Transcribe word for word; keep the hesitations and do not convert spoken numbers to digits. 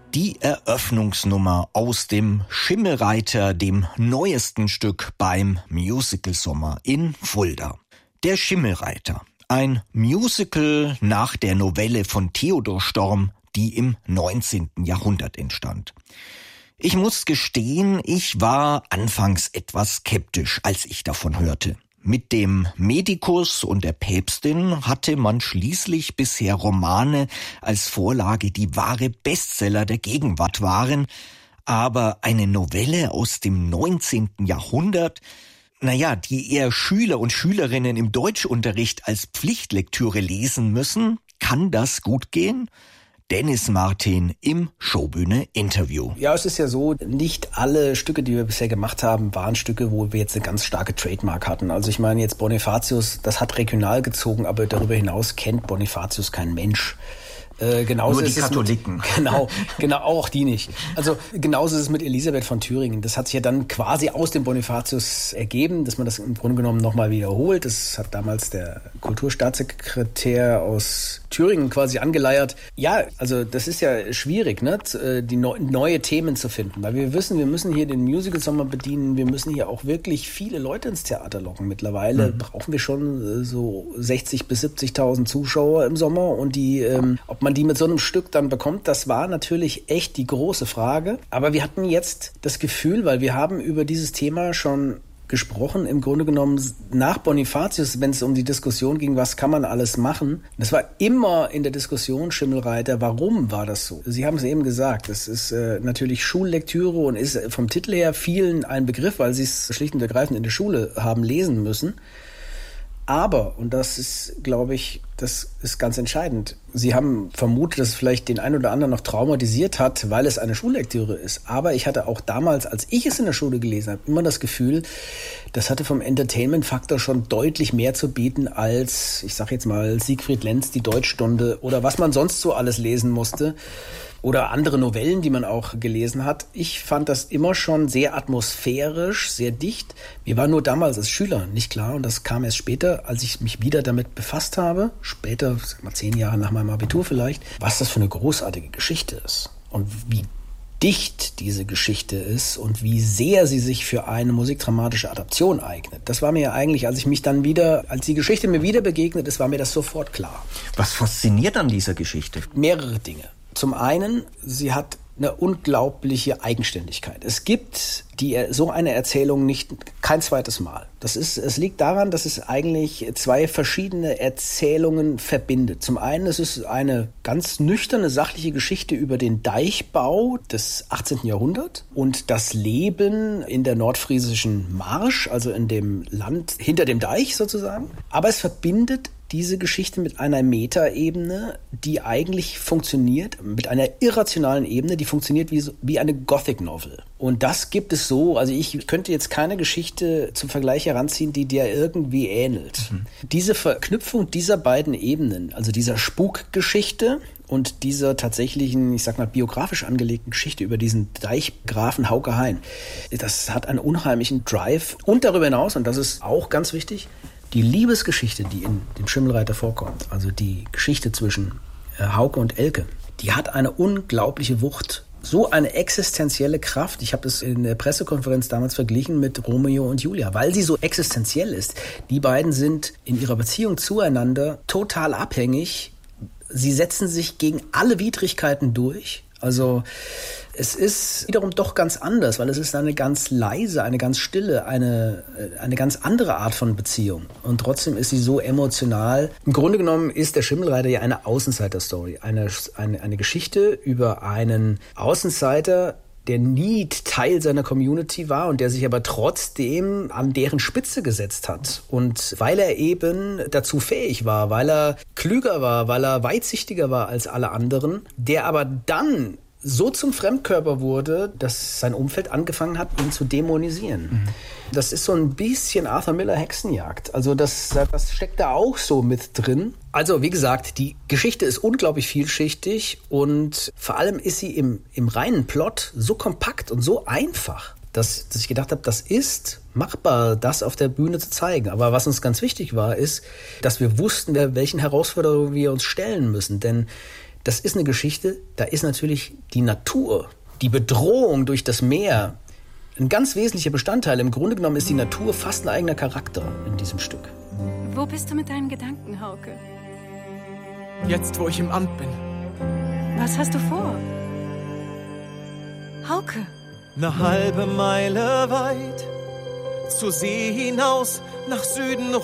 Die Eröffnungsnummer aus dem Schimmelreiter, dem neuesten Stück beim Musical Sommer in Fulda. Der Schimmelreiter, ein Musical nach der Novelle von Theodor Storm, die im neunzehnten Jahrhundert entstand. Ich muss gestehen, ich war anfangs etwas skeptisch, als ich davon hörte. Mit dem Medikus und der Päpstin hatte man schließlich bisher Romane als Vorlage, die wahre Bestseller der Gegenwart waren. Aber eine Novelle aus dem neunzehnten Jahrhundert, naja, die eher Schüler und Schülerinnen im Deutschunterricht als Pflichtlektüre lesen müssen, kann das gut gehen? Dennis Martin im Showbühne-Interview. Ja, es ist ja so, nicht alle Stücke, die wir bisher gemacht haben, waren Stücke, wo wir jetzt eine ganz starke Trademark hatten. Also ich meine jetzt Bonifatius, das hat regional gezogen, aber darüber hinaus kennt Bonifatius kein Mensch. Äh, genauso Nur die ist Katholiken. Mit, genau, genau, auch die nicht. Also genauso ist es mit Elisabeth von Thüringen. Das hat sich ja dann quasi aus dem Bonifatius ergeben, dass man das im Grunde genommen nochmal wiederholt. Das hat damals der Kulturstaatssekretär aus Thüringen quasi angeleiert. Ja, also das ist ja schwierig, ne, die no- neue Themen zu finden, weil wir wissen, wir müssen hier den Musical-Sommer bedienen, wir müssen hier auch wirklich viele Leute ins Theater locken. Mittlerweile mhm. brauchen wir schon so sechzig bis siebzigtausend Zuschauer im Sommer und die, ähm, ob man die mit so einem Stück dann bekommt, das war natürlich echt die große Frage. Aber wir hatten jetzt das Gefühl, weil wir haben über dieses Thema schon gesprochen, im Grunde genommen nach Bonifatius, wenn es um die Diskussion ging, was kann man alles machen. Das war immer in der Diskussion, Schimmelreiter, warum war das so? Sie haben es eben gesagt, das ist äh, natürlich Schullektüre und ist vom Titel her vielen ein Begriff, weil sie es schlicht und ergreifend in der Schule haben lesen müssen. Aber, und das ist, glaube ich, das ist ganz entscheidend, Sie haben vermutet, dass es vielleicht den einen oder anderen noch traumatisiert hat, weil es eine Schullektüre ist. Aber ich hatte auch damals, als ich es in der Schule gelesen habe, immer das Gefühl, das hatte vom Entertainment-Faktor schon deutlich mehr zu bieten als, ich sage jetzt mal, Siegfried Lenz, die Deutschstunde oder was man sonst so alles lesen musste. Oder andere Novellen, die man auch gelesen hat. Ich fand das immer schon sehr atmosphärisch, sehr dicht. Mir war nur damals als Schüler nicht klar, und das kam erst später, als ich mich wieder damit befasst habe, später, sag mal zehn Jahre nach meinem Abitur vielleicht, was das für eine großartige Geschichte ist und wie dicht diese Geschichte ist und wie sehr sie sich für eine musikdramatische Adaption eignet. Das war mir ja eigentlich, als ich mich dann wieder, als die Geschichte mir wieder begegnet ist, war mir das sofort klar. Was fasziniert an dieser Geschichte? Mehrere Dinge. Zum einen, sie hat eine unglaubliche Eigenständigkeit. Es gibt die, so eine Erzählung nicht kein zweites Mal. Das ist, es liegt daran, dass es eigentlich zwei verschiedene Erzählungen verbindet. Zum einen, es ist eine ganz nüchterne, sachliche Geschichte über den Deichbau des achtzehnten Jahrhunderts und das Leben in der nordfriesischen Marsch, also in dem Land hinter dem Deich sozusagen. Aber es verbindet diese Geschichte mit einer Metaebene, die eigentlich funktioniert, mit einer irrationalen Ebene, die funktioniert wie, wie eine Gothic-Novel. Und das gibt es so, also ich könnte jetzt keine Geschichte zum Vergleich heranziehen, die dir irgendwie ähnelt. Mhm. Diese Verknüpfung dieser beiden Ebenen, also dieser Spukgeschichte und dieser tatsächlichen, ich sag mal, biografisch angelegten Geschichte über diesen Deichgrafen Hauke Hein, das hat einen unheimlichen Drive. Und darüber hinaus, und das ist auch ganz wichtig, die Liebesgeschichte, die in dem Schimmelreiter vorkommt, also die Geschichte zwischen äh, Hauke und Elke, die hat eine unglaubliche Wucht, so eine existenzielle Kraft. Ich habe das in der Pressekonferenz damals verglichen mit Romeo und Julia, weil sie so existenziell ist. Die beiden sind in ihrer Beziehung zueinander total abhängig. Sie setzen sich gegen alle Widrigkeiten durch. Also es ist wiederum doch ganz anders, weil es ist eine ganz leise, eine ganz stille, eine, eine ganz andere Art von Beziehung. Und trotzdem ist sie so emotional. Im Grunde genommen ist der Schimmelreiter ja eine Außenseiter-Story. Eine, eine, eine Geschichte über einen Außenseiter, der nie Teil seiner Community war und der sich aber trotzdem an deren Spitze gesetzt hat. Und weil er eben dazu fähig war, weil er klüger war, weil er weitsichtiger war als alle anderen, der aber dann so zum Fremdkörper wurde, dass sein Umfeld angefangen hat, ihn zu dämonisieren. Mhm. Das ist so ein bisschen Arthur Miller Hexenjagd. Also das, das steckt da auch so mit drin. Also wie gesagt, die Geschichte ist unglaublich vielschichtig und vor allem ist sie im, im reinen Plot so kompakt und so einfach, dass, dass ich gedacht habe, das ist machbar, das auf der Bühne zu zeigen. Aber was uns ganz wichtig war, ist, dass wir wussten, welchen Herausforderungen wir uns stellen müssen. Denn das ist eine Geschichte, da ist natürlich die Natur, die Bedrohung durch das Meer ein ganz wesentlicher Bestandteil. Im Grunde genommen ist die Natur fast ein eigener Charakter in diesem Stück. Wo bist du mit deinen Gedanken, Hauke? Jetzt, wo ich im Amt bin. Was hast du vor? Hauke! Eine halbe Meile weit, zur See hinaus, nach Süden